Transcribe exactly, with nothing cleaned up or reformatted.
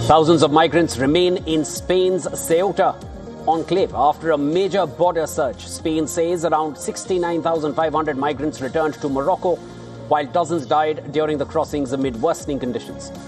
Thousands of migrants remain in Spain's Ceuta enclave after a major border search. Spain says around sixty-nine thousand five hundred migrants returned to Morocco, while dozens died during the crossings amid worsening conditions.